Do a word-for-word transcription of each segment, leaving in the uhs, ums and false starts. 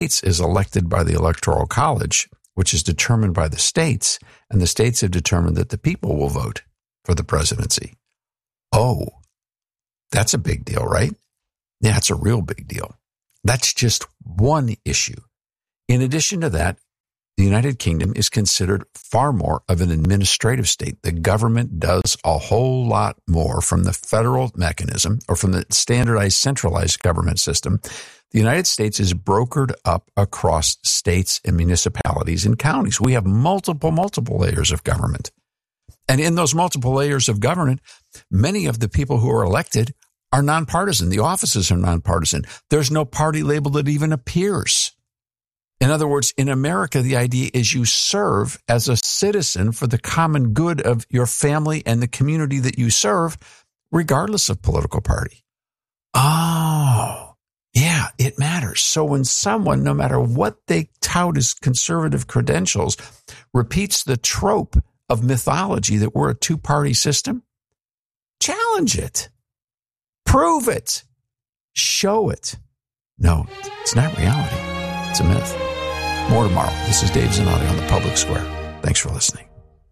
States is elected by the Electoral College, which is determined by the states, and the states have determined that the people will vote for the presidency. Oh, that's a big deal, right? Yeah, it's a real big deal. That's just one issue. In addition to that, the United Kingdom is considered far more of an administrative state. The government does a whole lot more from the federal mechanism or from the standardized centralized government system. The United States is brokered up across states and municipalities and counties. We have multiple, multiple layers of government. And in those multiple layers of government, many of the people who are elected are nonpartisan. The offices are nonpartisan. There's no party label that even appears. In other words, in America, the idea is you serve as a citizen for the common good of your family and the community that you serve, regardless of political party. Oh, yeah, it matters. So when someone, no matter what they tout as conservative credentials, repeats the trope of mythology that we're a two-party system, challenge it. Prove it. Show it. No, it's not reality. It's a myth. More tomorrow. This is Dave Zanotti on the Public Square. Thanks for listening.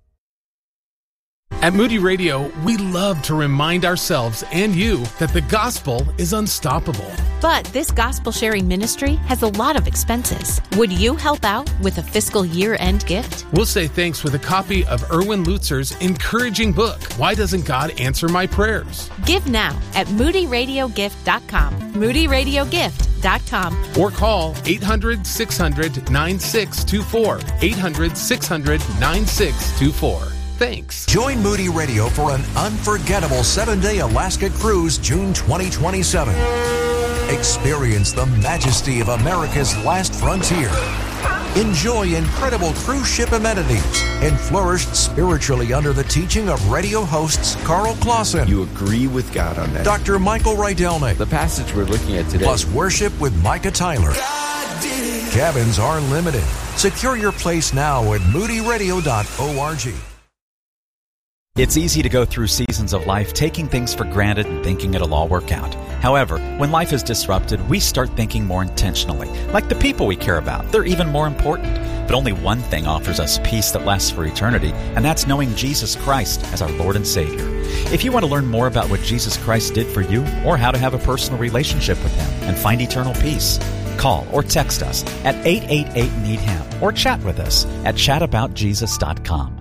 At Moody Radio, we love to remind ourselves and you that the gospel is unstoppable. But this gospel sharing ministry has a lot of expenses. Would you help out with a fiscal year-end gift? We'll say thanks with a copy of Erwin Lutzer's encouraging book, Why Doesn't God Answer My Prayers? Give now at moody radio gift dot com. moody radio gift dot com. Or call eight hundred, six hundred, nine six two four. eight hundred, six hundred, nine six two four. Thanks. Join Moody Radio for an unforgettable seven-day Alaska cruise June twenty twenty-seven. Experience the majesty of America's last frontier. Enjoy incredible cruise ship amenities and flourish spiritually under the teaching of radio hosts Carl Clausen. You agree with God on that. Doctor Michael Rydelnik. The passage we're looking at today. Plus worship with Micah Tyler. Cabins are limited. Secure your place now at moody radio dot org. It's easy to go through seasons of life taking things for granted and thinking it'll all work out. However, when life is disrupted, we start thinking more intentionally. Like the people we care about, they're even more important. But only one thing offers us peace that lasts for eternity, and that's knowing Jesus Christ as our Lord and Savior. If you want to learn more about what Jesus Christ did for you or how to have a personal relationship with Him and find eternal peace, call or text us at eight eight eight, need him or chat with us at chat about jesus dot com.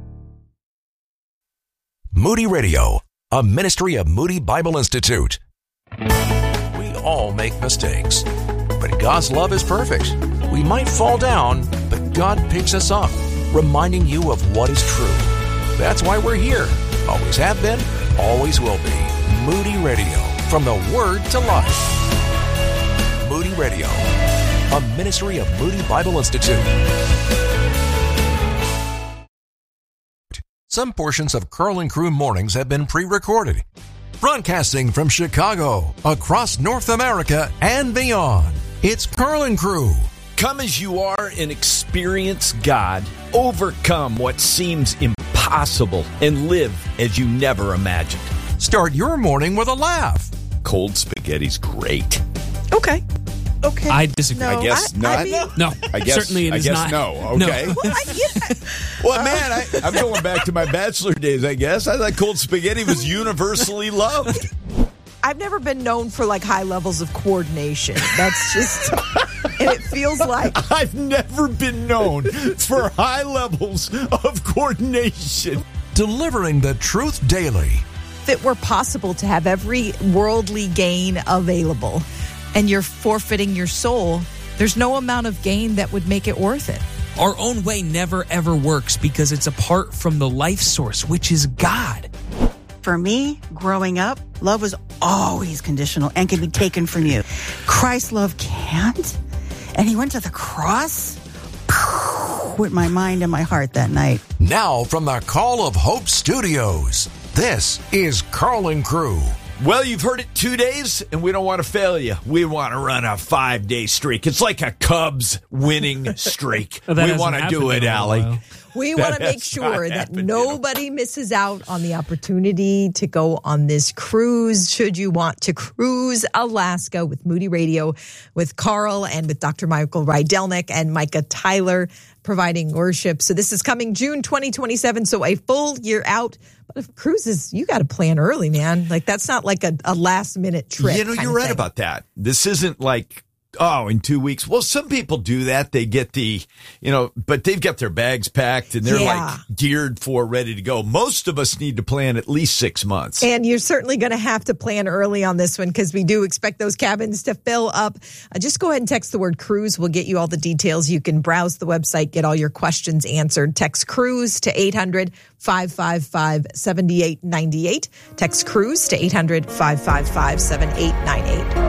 Moody Radio, a ministry of Moody Bible Institute. We all make mistakes, but God's love is perfect. We might fall down, but God picks us up, reminding you of what is true. That's why we're here. Always have been, always will be. Moody Radio, from the Word to life. Moody Radio, a ministry of Moody Bible Institute. Some portions of Carl and Crew Mornings have been pre-recorded. Broadcasting from Chicago, across North America, and beyond, it's Carl and Crew. Come as you are and experience God. Overcome what seems impossible and live as you never imagined. Start your morning with a laugh. Cold spaghetti's great. Okay. Okay. I disagree. No, I guess I, not. I mean, no, I guess, certainly it I is guess not. no. Okay. No. well, I, yeah. Well, man, I, I'm going back to my bachelor days, I guess. I thought cold spaghetti was universally loved. I've never been known for like high levels of coordination. That's just, and it feels like I've never been known for high levels of coordination. Delivering the truth daily. if it were possible to have every worldly gain available and you're forfeiting your soul, there's no amount of gain that would make it worth it. Our own way never ever works because it's apart from the life source, which is God. For me, growing up, love was always conditional and could be taken from you. Christ's love can't. And he went to the cross with my mind and my heart that night. Now from the Call of Hope Studios, this is Carl and Crew. Well, you've heard it two days, and we don't want to fail you. We want to run a five-day streak. It's like a Cubs winning streak. Well, we want to do it, Allie. We want to make sure that nobody misses out on the opportunity to go on this cruise. Should you want to cruise Alaska with Moody Radio, with Carl and with Doctor Michael Rydelnik and Micah Tyler providing worship. So this is coming June twenty twenty-seven, so a full year out. But if cruises, you got to plan early, man. Like, that's not like a, a last-minute trip. You know, you're right thing. about that. This isn't like, oh, in two weeks. Well, some people do that. They get the, you know, but they've got their bags packed and they're Yeah. like geared for, ready to go. Most of us need to plan at least six months. And you're certainly going to have to plan early on this one because we do expect those cabins to fill up. Uh, just go ahead and text the word cruise. We'll get you all the details. You can browse the website, get all your questions answered. Text cruise to eight hundred, five five five, seven eight nine eight. Text cruise to eight hundred, five five five, seven eight nine eight.